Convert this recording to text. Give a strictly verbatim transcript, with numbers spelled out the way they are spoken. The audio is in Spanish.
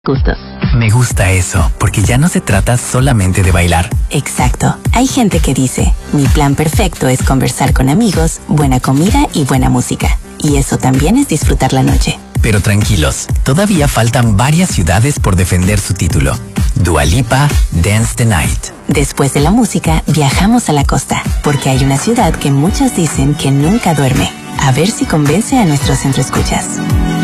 Gustos. Me gusta eso, porque ya no se trata solamente de bailar. Exacto. Hay gente que dice, mi plan perfecto es conversar con amigos, buena comida y buena música. Y eso también es disfrutar la noche. Pero tranquilos, todavía faltan varias ciudades por defender su título. Dua Lipa, Dance the Night. Después de la música, viajamos a la costa, porque hay una ciudad que muchos dicen que nunca duerme. A ver si convence a nuestros centroescuchas.